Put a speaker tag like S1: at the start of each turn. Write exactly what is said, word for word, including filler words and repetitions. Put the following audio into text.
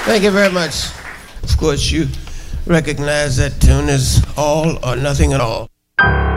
S1: Thank you very much. Of course, you recognize that tune is All or Nothing at All.